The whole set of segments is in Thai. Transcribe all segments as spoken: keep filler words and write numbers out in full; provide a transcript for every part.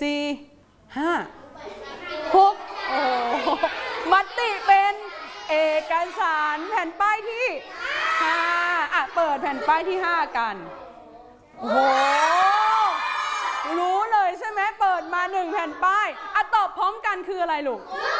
สี่ห้าหกโอ้มติเป็นเอกสารแผ่นป้ายที่ห้าอ่ะเปิดแผ่นป้ายที่ห้ากันโอ้โหรู้เลยใช่ไหมเปิดมาหนึ่งแผ่นป้ายอ่ะตอบพร้อมกันคืออะไรลูก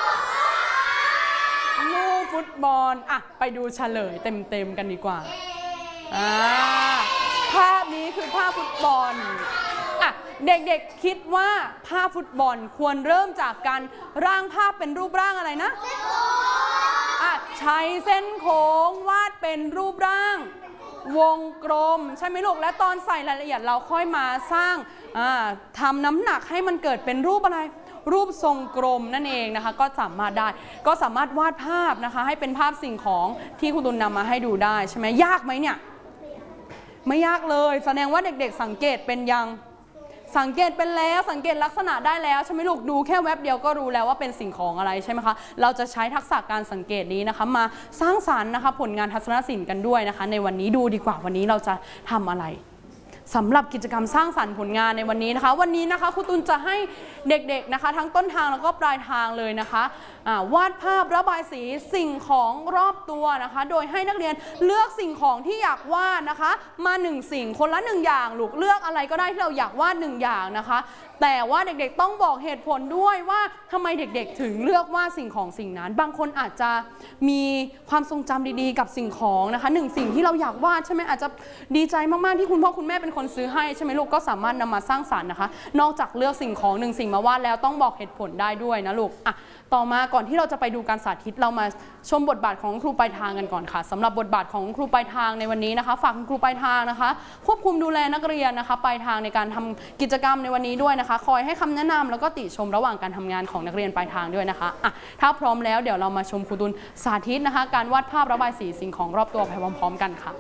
ลูกฟุตบอลอ่ะไปดูเฉลยเต็มๆกันดีกว่าอ่าภาพนี้คือภาพฟุตบอลอ่ะเด็กๆคิดว่าภาพฟุตบอลควรเริ่มจากการร่างภาพเป็นรูปร่างอะไรนะอ่ะใช้เส้นโค้งวาดเป็นรูปร่างวงกลมใช่ไหมลูกและตอนใส่รายละเอียดเราค่อยมาสร้างทำน้ำหนักให้มันเกิดเป็นรูปอะไรรูปทรงกลมนั่นเองนะคะก็สามารถได้ก็สามารถวาดภาพนะคะให้เป็นภาพสิ่งของที่คุณตุลนำมาให้ดูได้ใช่ไหมยากไหมเนี่ยไม่ยากเลยแสดงว่าเด็กๆสังเกตเป็นยังสังเกตเป็นแล้วสังเกตลักษณะได้แล้วใช่ไหมลูกดูแค่แวบเดียวก็รู้แล้วว่าเป็นสิ่งของอะไรใช่ไหมคะเราจะใช้ทักษะการสังเกตนี้นะคะมาสร้างสรรค์นะคะผลงานทัศนศิลป์กันด้วยนะคะในวันนี้ดูดีกว่าวันนี้เราจะทำอะไรสำหรับกิจกรรมสร้างสรรค์ผลงานในวันนี้นะคะวันนี้นะคะครูตุลจะให้เด็กๆนะคะทั้งต้นทางแล้วก็ปลายทางเลยนะคะวาดภาพระบายสีสิ่งของรอบตัวนะคะโดยให้นักเรียนเลือกสิ่งของที่อยากวาดนะคะมาหนึ่งสิ่งคนละหนึ่งอย่างลูกเลือกอะไรก็ได้ที่เราอยากวาดหนึ่งอย่างนะคะแต่ว่าเด็กๆต้องบอกเหตุผลด้วยว่าทำไมเด็กๆถึงเลือกวาดสิ่งของสิ่งนั้นบางคนอาจจะมีความทรงจำดีๆกับสิ่งของนะคะหนึ่งสิ่งที่เราอยากวาดใช่ไหมอาจจะดีใจมากๆที่คุณพ่อคุณแม่เป็นคนซื้อให้ใช่ไหมลูกก็สามารถนำมาสร้างสรรค์นะคะนอกจากเลือกสิ่งของหนึ่งสิ่งมาวาดแล้วต้องบอกเหตุผลได้ด้วยนะลูกอ่ะต่อมาก่อนที่เราจะไปดูการสาธิตเรามาชมบทบาทของครูปลายทางกันก่อนค่ะสำหรับบทบาทของครูปลายทางในวันนี้นะคะฝากครูปลายทางนะคะควบคุมดูแลนักเรียนนะคะปลายทางในการทำกิจกรรมในวันนี้ด้วยนะคะคอยให้คำแนะนำแล้วก็ติชมระหว่างการทำงานของนักเรียนปลายทางด้วยนะคะอ่ะถ้าพร้อมแล้วเดี๋ยวเรามาชมครูตุลสาธิตนะคะการวาดภาพระบายสีสิ่งของรอบตัวไปพร้อมๆกันค่ะ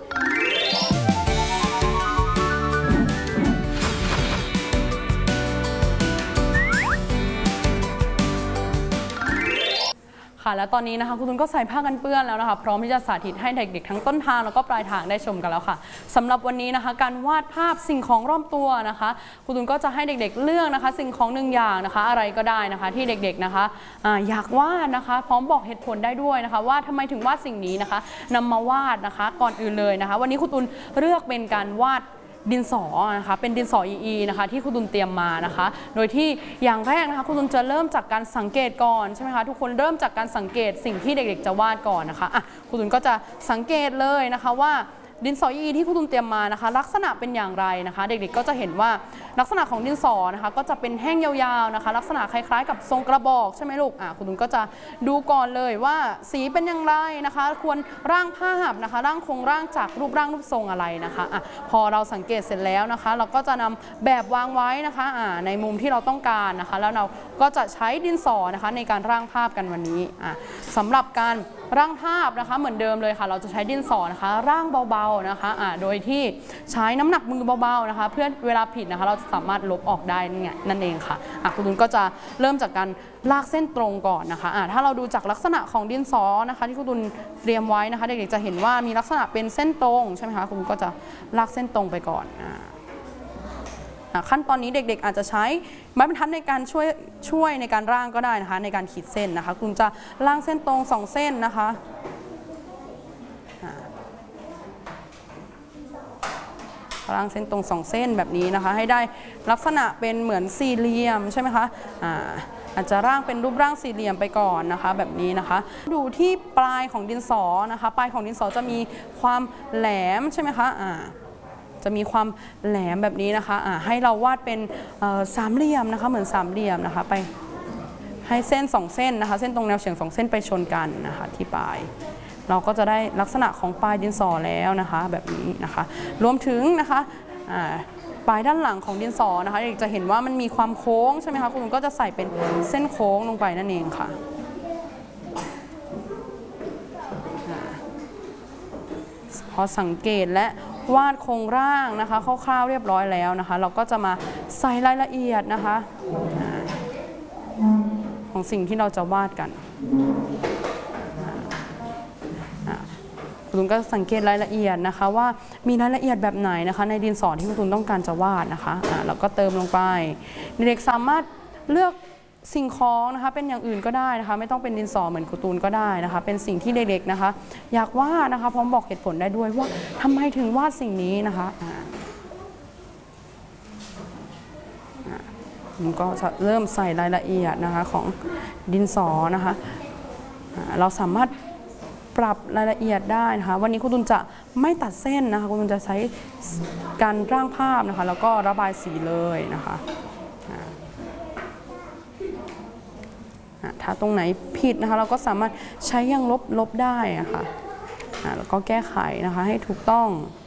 ค่ะและตอนนี้นะคะคุณตุลก็ใส่ผ้ากันเปื้อนแล้วนะคะพร้อมที่จะสาธิตให้เด็กๆทั้งต้นทางแล้วก็ปลายทางได้ชมกันแล้วค่ะสำหรับวันนี้นะคะการวาดภาพสิ่งของรอบตัวนะคะคุณตุลก็จะให้เด็กๆเลือกนะคะสิ่งของหนึ่งอย่างนะคะอะไรก็ได้นะคะที่เด็กๆนะคะออยากวาดนะคะพร้อมบอกเหตุผลได้ด้วยนะคะว่าทำไมถึงวาดสิ่งนี้นะคะนำมาวาดนะคะก่อนอื่นเลยนะคะวันนี้คุณตุลเลือกเป็นการวาดดินสอนะคะเป็นดินสอ อี อี นะคะที่ครูตุลเตรียมมานะคะโดยที่อย่างแรกนะคะครูตุลจะเริ่มจากการสังเกตก่อนใช่ไหมคะทุกคนเริ่มจากการสังเกตสิ่งที่เด็กๆจะวาดก่อนนะคะอ่ะครูตุลก็จะสังเกตเลยนะคะว่าดินสอ อี อี ที่ครูตุลเตรียมมานะคะลักษณะเป็นอย่างไรนะคะเด็กๆก็จะเห็นว่าลักษณะของดินสอนะคะก็จะเป็นแห้งยาวๆนะคะลักษณะคล้ายๆกับทรงกระบอกใช่ไหมลูกอ่ะครูตุลก็จะดูก่อนเลยว่าสีเป็นอย่างไรนะคะควรร่างภาพนะคะร่างโครงร่างจากรูปร่างรูปทรงอะไรนะคะอ่ะพอเราสังเกตเสร็จแล้วนะคะเราก็จะนำแบบวางไว้นะคะอ่าในมุมที่เราต้องการนะคะแล้วเราก็จะใช้ดินสอนะคะในการร่างภาพกันวันนี้อ่ะสำหรับการร่างภาพนะคะเหมือนเดิมเลยค่ะเราจะใช้ดินสอนะคะร่างเบาๆนะคะอ่าโดยที่ใช้น้ำหนักมือเบาๆนะคะเพื่อเวลาผิดนะคะเราสามารถลบออกได้เนี่ยนั่นเองค่ะอ่ะคุณตุลก็จะเริ่มจากการลากเส้นตรงก่อนนะคะอ่ะถ้าเราดูจากลักษณะของดินสอนะคะที่คุณตุลเตรียมไว้นะคะเด็กๆจะเห็นว่ามีลักษณะเป็นเส้นตรงใช่ไหมคะคุณตุลก็จะลากเส้นตรงไปก่อนอ่าขั้นตอนนี้เด็กๆอาจจะใช้ไม้บรรทัดในการช่วยช่วยในการร่างก็ได้นะคะในการขีดเส้นนะคะคุณจะร่างเส้นตรงสองเส้นนะคะร่างเส้นตรงสองเส้นแบบนี้นะคะให้ได้ลักษณะเป็นเหมือนสี่เหลี่ยมใช่ไหมคะอ่าอาจจะร่างเป็นรูปร่างสี่เหลี่ยมไปก่อนนะคะแบบนี้นะคะดูที่ปลายของดินสอนะคะปลายของดินสอจะมีความแหลมใช่ไหมคะอ่าจะมีความแหลมแบบนี้นะคะอ่าให้เราวาดเป็นสามเหลี่ยมนะคะเหมือนสามเหลี่ยมนะคะไปให้เส้นสองเส้นนะคะเส้นตรงแนวเฉียงสองเส้นไปชนกันนะคะที่ปลายเราก็จะได้ลักษณะของปลายดินสอแล้วนะคะแบบนี้นะคะรวมถึงนะคะปลายด้านหลังของดินสอนะคะเด็กจะเห็นว่ามันมีความโค้งใช่ไหมคะคุณก็จะใส่เป็นเส้นโค้งลงไปนั่นเองค่ะพอสังเกตและวาดโครงร่างนะคะคร่าวๆเรียบร้อยแล้วนะคะเราก็จะมาใส่รายละเอียดนะคะของสิ่งที่เราจะวาดกันคคุณตุนก็สังเกตรายละเอียดนะคะว่ามีรายละเอียดแบบไหนนะคะในดินสอที่คุณตุนต้องการจะวาดนะคะอ่าเราก็เติมลงไปเด็กสามารถเลือกสิ่งของนะคะเป็นอย่างอื่นก็ได้นะคะไม่ต้องเป็นดินสอเหมือนคุณตูนก็ได้นะคะเป็นสิ่งที่เด็กๆนะคะอยากวาดนะคะพร้อมบอกเหตุผลได้ด้วยว่าทำไมถึงวาดสิ่งนี้นะคะมันก็จะเริ่มใส่รายละเอียดนะคะของดินสอนะคะเราสามารถปรับรายละเอียดได้นะคะวันนี้คุณตุนจะไม่ตัดเส้นนะคะคุณตุนจะใช้การร่างภาพนะคะแล้วก็ระบายสีเลยนะคะถ้าตรงไหนผิดนะคะเราก็สามารถใช้ยางลบลบได้นะคะแล้วก็แก้ไขนะคะให้ถูกต้อง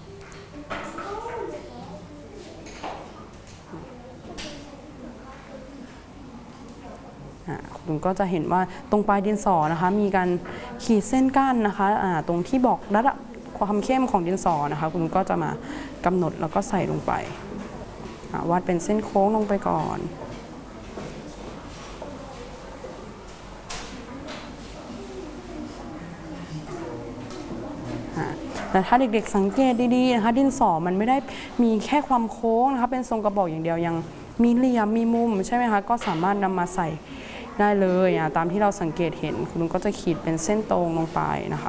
คุณก็จะเห็นว่าตรงปลายดินสอนะคะมีการขีดเส้นกั้นนะคะตรงที่บอกระดับความเข้มของดินสอนะคะคุณก็จะมากำหนดแล้วก็ใส่ลงไปวาดเป็นเส้นโค้งลงไปก่อนแต่ถ้าเด็กๆสังเกตดีๆนะคะดินสอมันไม่ได้มีแค่ความโค้งนะคะเป็นทรงกระบอกอย่างเดียวยังมีเหลี่ยมมีมุมใช่ไหมคะก็สามารถนำมาใส่ได้เลยตามที่เราสังเกตเห็นคุณลุงก็จะขีดเป็นเส้นตรงลงไปนะคะ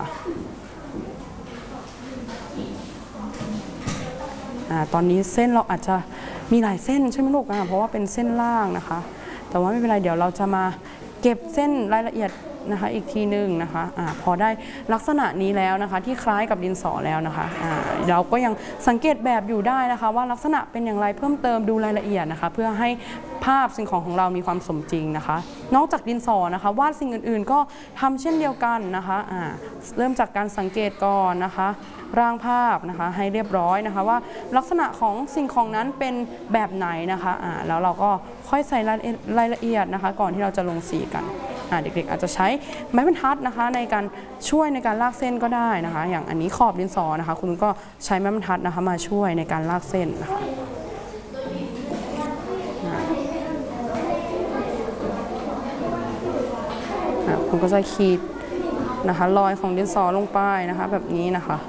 ตอนนี้เส้นเราอาจจะมีหลายเส้นใช่ไหมลูกเพราะว่าเป็นเส้นล่างนะคะแต่ว่าไม่เป็นไรเดี๋ยวเราจะมาเก็บเส้นรายละเอียดนะคะอีกทีหนึ่งนะคะอะพอได้ลักษณะนี้แล้วนะคะที่คล้ายกับดินสอแล้วนะคะะเราก็ยังสังเกตแบบอยู่ได้นะคะว่าลักษณะเป็นอย่างไรเพิ่มเติมดูรายละเอียดนะคะเพื่อให้ภาพสิ่งของของเรามีความสมจริงนะคะนอกจากดินสอนะคะวาดสิ่งอื่นๆก็ทำเช่นเดียวกันนะคะะเริ่มจากการสังเกตก่อนนะคะร่างภาพนะคะให้เรียบร้อยนะคะว่าลักษณะของสิ่งของนั้นเป็นแบบไหนนะคะะแล้วเราก็ค่อยใส่รายละเอียดนะคะก่อนที่เราจะลงสีกันเด็กๆอาจจะใช้ไม้บรรทัดนะคะในการช่วยในการลากเส้นก็ได้นะคะอย่างอันนี้ขอบดินสอนะคะคุณก็ใช้ไม้บรรทัดนะคะมาช่วยในการลากเส้นนะคะคุณก็จะขีดนะคะรอยของดินสอลงไปนะคะแบบนี้นะคะ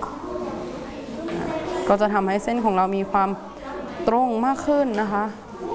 ก็จะทำให้เส้นของเรามีความตรงมากขึ้นนะคะ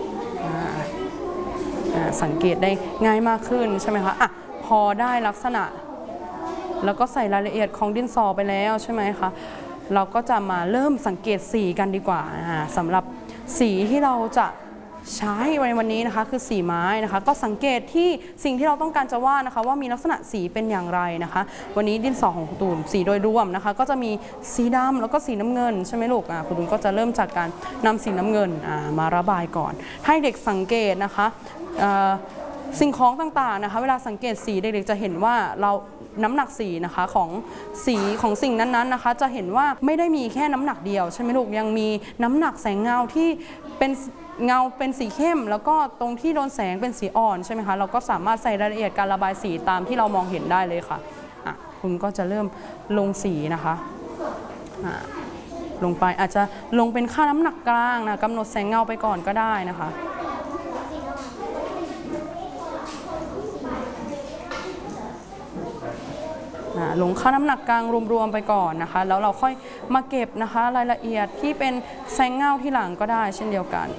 สังเกตได้ง่ายมากขึ้นใช่ไหมคะอ่ะพอได้ลักษณะแล้วก็ใส่รายละเอียดของดินสอไปแล้วใช่ไหมคะเราก็จะมาเริ่มสังเกตสีกันดีกว่าสำหรับสีที่เราจะใช้ในวันนี้นะคะคือสีไม้นะคะก็สังเกตที่สิ่งที่เราต้องการจะวาดนะคะว่ามีลักษณะสีเป็นอย่างไรนะคะวันนี้ดินสอของคุณตูนสีโดยรวมนะคะก็จะมีสีดำแล้วก็สีน้ำเงินใช่ไหมลูกอ่ะคุณตูนก็จะเริ่มจากการนำสีน้ำเงินอ่ามาระบายก่อนให้เด็กสังเกตนะคะสิ่งของต่างๆนะคะเวลาสังเกตสีเด็กๆจะเห็นว่าเราน้ำหนักสีนะคะของสีของสิ่งนั้นๆนะคะจะเห็นว่าไม่ได้มีแค่น้ำหนักเดียวใช่ไหมลูกยังมีน้ำหนักแสงเงาที่เป็นเงาเป็นสีเข้มแล้วก็ตรงที่โดนแสงเป็นสีอ่อนใช่ไหมคะเราก็สามารถใส่รายละเอียดการระบายสีตามที่เรามองเห็นได้เลยค่ะะคุณก็จะเริ่มลงสีนะคะลงไปอาจจะลงเป็นค่าน้ำหนักกลางนะกำหนดแสงเงาไปก่อนก็ได้นะคะลงค่าน้ำหนักกลางรวมๆไปก่อนนะคะแล้วเราค่อยมาเก็บนะคะรายละเอียดที่เป็นแสงเงาที่หลังก็ได้เช่นเดียวกัน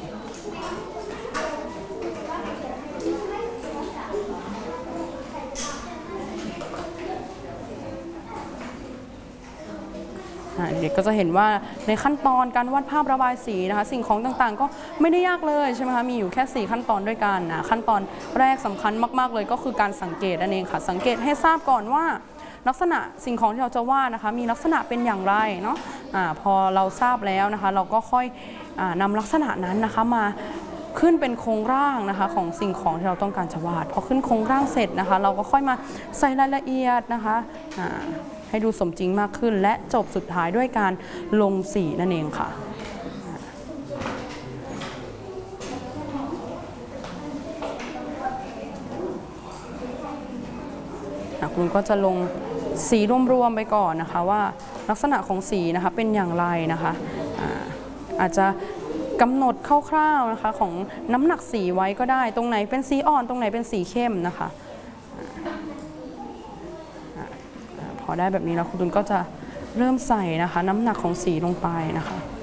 เด็กก็จะเห็นว่าในขั้นตอนการวาดภาพระบายสีนะคะสิ่งของต่างๆก็ไม่ได้ยากเลยใช่ไหมคะมีอยู่แค่สี่ขั้นตอนด้วยกันนะขั้นตอนแรกสำคัญมากๆเลยก็คือการสังเกตนั่นเองค่ะสังเกตให้ทราบก่อนว่าลักษณะสิ่งของที่เราจะวาดนะคะมีลักษณะเป็นอย่างไรเนาะอ่าพอเราทราบแล้วนะคะเราก็ค่อยอ่านำลักษณะนั้นนะคะมาขึ้นเป็นโครงร่างนะคะของสิ่งของที่เราต้องการจะวาดพอขึ้นโครงร่างเสร็จนะคะเราก็ค่อยมาใส่รายละเอียดนะคะอ่าให้ดูสมจริงมากขึ้นและจบสุดท้ายด้วยการลงสีนั่นเองค่ะคุณก็จะลงสีรวมๆไปก่อนนะคะว่าลักษณะของสีนะคะเป็นอย่างไรนะคะอาอาจจะกำหนดคร่าวๆนะคะของน้ำหนักสีไว้ก็ได้ตรงไหนเป็นสีอ่อนตรงไหนเป็นสีเข้มนะคะพอได้แบบนี้แล้วคุณตุนก็จะเริ่มใส่นะคะน้ำหนักของสีลงไปนะคะ